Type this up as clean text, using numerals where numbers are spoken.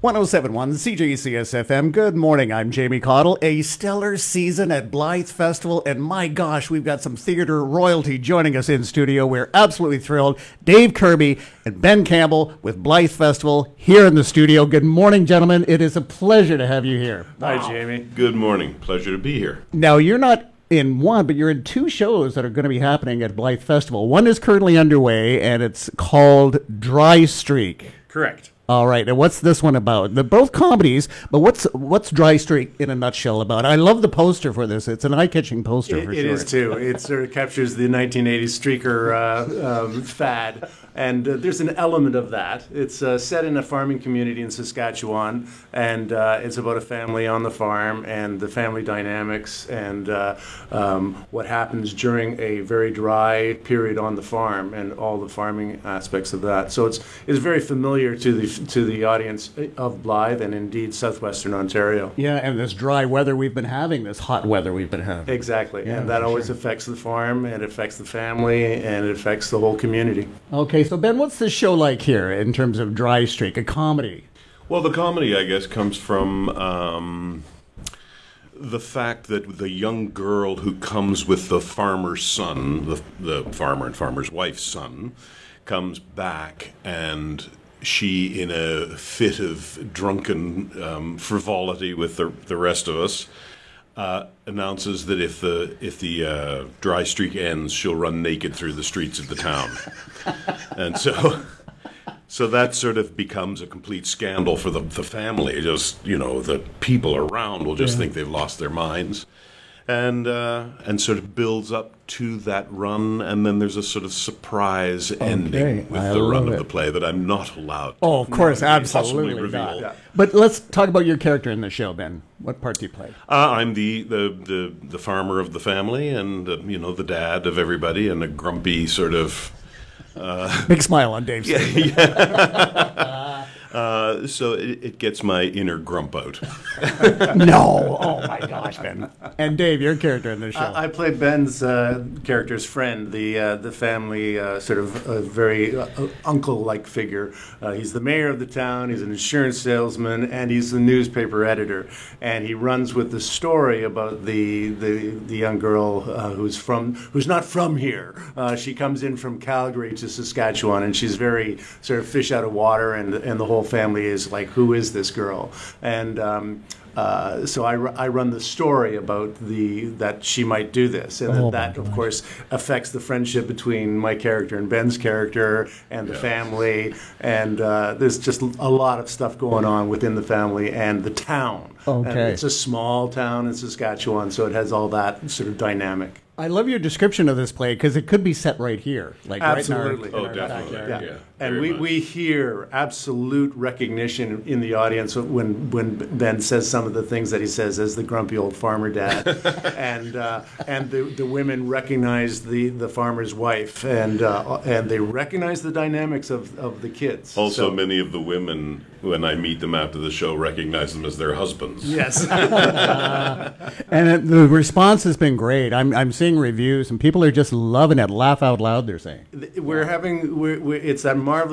1071 CJCS FM. Good morning. I'm Jamie Cottle. A stellar season at Blythe Festival, and my gosh, we've got some theater royalty joining us in studio. We're absolutely thrilled. Dave Kirby and Ben Campbell with Blythe Festival here in the studio. Good morning, gentlemen. It is a pleasure to have you here. Hi, Jamie. Good morning. Pleasure to be here. Now, you're not in one, but you're in two shows that are going to be happening at Blythe Festival. One is currently underway, and it's called Dry Streak. Correct. All right, and what's this one about? They're both comedies, but what's Dry Streak in a nutshell about? I love the poster for this. It's an eye-catching poster for sure. It is, too. It sort of captures the 1980s streaker fad, and there's an element of that. It's set in a farming community in Saskatchewan, and it's about a family on the farm and the family dynamics and what happens during a very dry period on the farm and all the farming aspects of that. So it's very familiar to the audience of Blythe and indeed southwestern Ontario. Yeah, and this dry weather we've been having, this hot weather we've been having. Exactly, Yeah, and that for always sure. affects the farm, and it affects the family, and it affects the whole community. Okay, so Ben, what's this show like here in terms of Dry Streak, a comedy? Well, the comedy, I guess, comes from the fact that the young girl who comes with the farmer's son, the farmer and farmer's wife's son, comes back, and she, in a fit of drunken frivolity with the rest of us, announces that if the dry streak ends, she'll run naked through the streets of the town. And so that sort of becomes a complete scandal for the family. Just, the people around will just think they've lost their minds. And sort of builds up to that run, and then there's a sort of surprise ending with the run of the play that I'm not allowed to. Oh, of course, possibly absolutely reveal. not. But let's talk about your character in the show, Ben. What part do you play? I'm the farmer of the family, and the dad of everybody, and a grumpy sort of. Big smile on Dave's face. So it gets my inner grump out. No. Oh, my gosh, Ben. And Dave, your character in the show. I play Ben's character's friend, the family sort of very uncle-like figure. He's the mayor of the town, he's an insurance salesman, and he's the newspaper editor. And he runs with the story about the young girl who's not from here. She comes in from Calgary to Saskatchewan, and she's very sort of fish out of water, and the whole family is like, who is this girl? And so I run the story about that she might do this, and that of course affects the friendship between my character and Ben's character and the family, and there's just a lot of stuff going on within the family and the town. Okay. And it's a small town in Saskatchewan, so it has all that sort of dynamic. I love your description of this play because it could be set right here. Like Absolutely. Right in our definitely. backyard. Yeah. And Very much. we hear absolute recognition in the audience when Ben says some of the things that he says as the grumpy old farmer dad, and the women recognize the farmer's wife, and they recognize the dynamics of the kids. Also, many of the women, when I meet them after the show, recognize them as their husbands. Yes. And the response has been great. I'm seeing reviews, and people are just loving it. Laugh out loud, they're saying. It's that marvelous